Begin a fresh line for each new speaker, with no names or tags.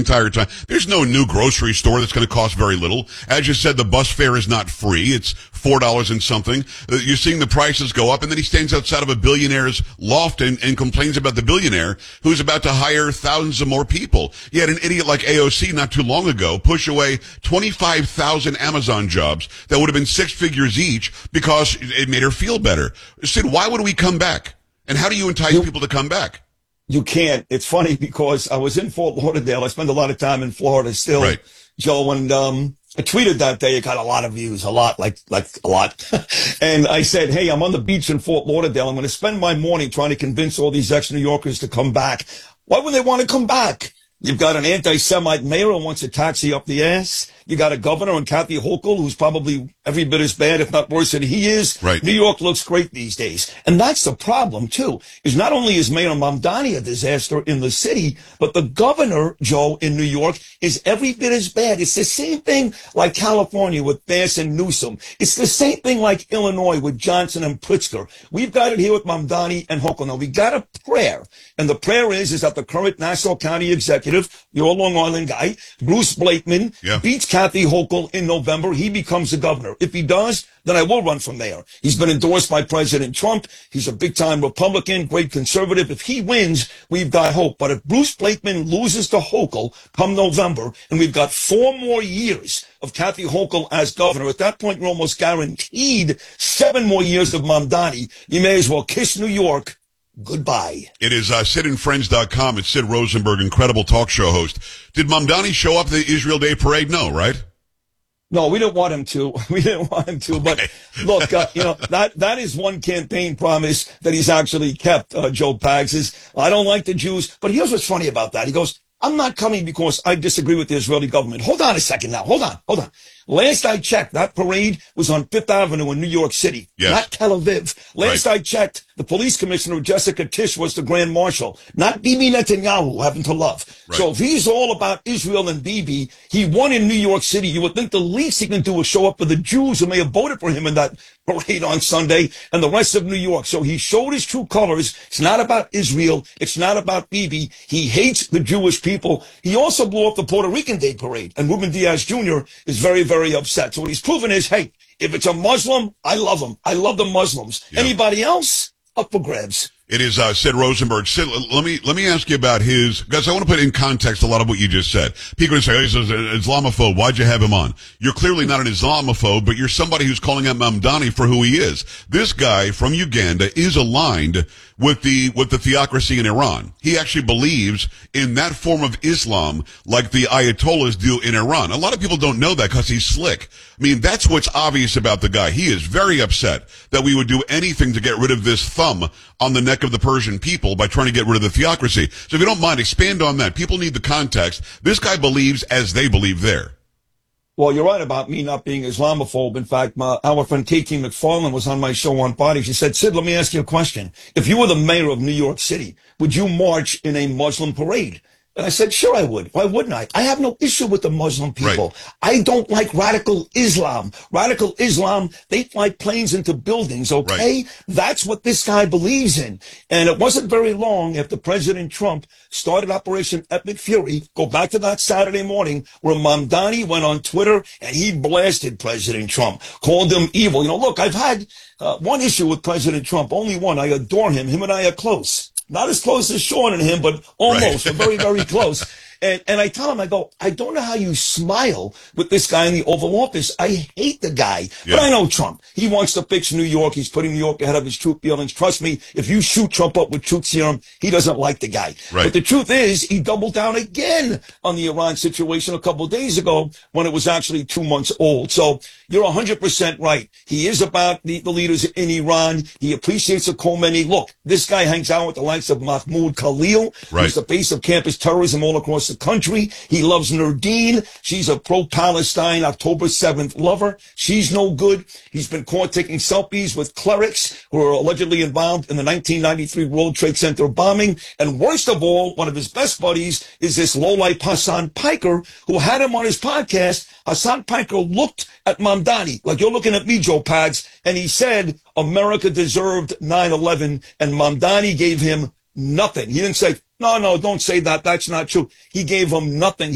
entire time. There's no new grocery store that's going to cost very little. As you said, the bus fare is not free. It's $4 and something. You're seeing the prices go up, and then he stands outside of a billionaire's loft and complains about the billionaire who's about to hire thousands of more people. You had an idiot like AOC not too long ago push away 25,000 Amazon jobs that would have been six figures each because it made her feel better. Sid, why would we come back? And how do you entice people to come back?
You can't. It's funny because I was in Fort Lauderdale. I spend a lot of time in Florida still,
right,
Joe, and I tweeted that day. It got a lot of views, a lot. And I said, hey, I'm on the beach in Fort Lauderdale. I'm going to spend my morning trying to convince all these ex-New Yorkers to come back. Why would they want to come back? You've got an anti-Semite mayor who wants a taxi up the ass. You got a governor and Kathy Hochul who's probably every bit as bad, if not worse than he is.
Right.
New York looks great these days. And that's the problem, too, is not only is Mayor Mamdani a disaster in the city, but the governor, Joe, in New York is every bit as bad. It's the same thing like California with Bass and Newsom. It's the same thing like Illinois with Johnson and Pritzker. We've got it here with Mamdani and Hochul. Now, we got a prayer. And the prayer is that the current Nassau County executive, your Long Island guy, Bruce Blakeman, beats Kathy Hochul in November. He becomes the governor. If he does, then I will run for mayor. He's been endorsed by President Trump. He's a big-time Republican, great conservative. If he wins, we've got hope. But if Bruce Blakeman loses to Hochul come November, and we've got 4 more years of Kathy Hochul as governor, at that point, you're almost guaranteed 7 more years of Mamdani. You may as well kiss New York goodbye.
It is SidandFriends.com. It's Sid Rosenberg, incredible talk show host. Did Mamdani show up at the Israel Day Parade? No, right?
No, we didn't want him to. But look, that is one campaign promise that he's actually kept, Joe Pags, is I don't like the Jews. But here's what's funny about that. He goes, I'm not coming because I disagree with the Israeli government. Hold on a second now. Hold on. Last I checked, that parade was on Fifth Avenue in New York City, not Tel Aviv. Last I checked, the police commissioner, Jessica Tisch, was the grand marshal, not Bibi Netanyahu, who happened to love. Right. So if he's all about Israel and Bibi, he won in New York City. You would think the least he can do is show up for the Jews who may have voted for him in that parade on Sunday and the rest of New York. So he showed his true colors. It's not about Israel. It's not about Bibi. He hates the Jewish people. He also blew up the Puerto Rican Day Parade, and Ruben Diaz Jr. is very, very upset. So what he's proven is, hey, if it's a Muslim, I love him. I love the Muslims. Yep. Anybody else? Up for grabs.
It is Sid Rosenberg. Sid, let me ask you about his, because I want to put in context a lot of what you just said. People say, oh, he's an Islamophobe. Why'd you have him on? You're clearly not an Islamophobe, but you're somebody who's calling out Mamdani for who he is. This guy from Uganda is aligned with the theocracy in Iran. He actually believes in that form of Islam like the Ayatollahs do in Iran. A lot of people don't know that because he's slick. I mean, that's what's obvious about the guy. He is very upset that we would do anything to get rid of this thumb on the neck of the Persian people by trying to get rid of the theocracy. So if you don't mind, expand on that. People need the context. This guy believes as they believe there.
Well, you're right about me not being Islamophobe. In fact, our friend Katie McFarland was on my show on Friday. She said, Sid, let me ask you a question. If you were the mayor of New York City, would you march in a Muslim parade? And I said, sure, I would. Why wouldn't I? I have no issue with the Muslim people. Right. I don't like radical Islam. Radical Islam, they fly planes into buildings, okay? Right. That's what this guy believes in. And it wasn't very long after President Trump started Operation Epic Fury, go back to that Saturday morning, where Mamdani went on Twitter and he blasted President Trump, called him evil. You know, look, I've had one issue with President Trump, only one. I adore him. Him and I are close. Not as close as Sean and him, but almost. Right. Very, very close. And I tell him, I go, I don't know how you smile with this guy in the Oval Office. I hate the guy. Yeah. But I know Trump. He wants to fix New York. He's putting New York ahead of his truth feelings. Trust me, if you shoot Trump up with truth serum, he doesn't like the guy. Right. But the truth is, he doubled down again on the Iran situation a couple of days ago when it was actually 2 months old. So you're 100% right. He is about the leaders in Iran. He appreciates the Khomeini. Look, this guy hangs out with the likes of Mahmoud Khalil, who's the base of campus terrorism all across the country. He loves Nurdine. She's a pro-Palestine October 7th lover. She's no good. He's been caught taking selfies with clerics who are allegedly involved in the 1993 World Trade Center bombing. And worst of all, one of his best buddies is this lowlife Hassan Piker, who had him on his podcast. Hassan Piker looked at Mamdani like you're looking at me, Joe Pags, and he said America deserved 9/11, and Mamdani gave him nothing. He didn't say, no, don't say that. That's not true. He gave him nothing.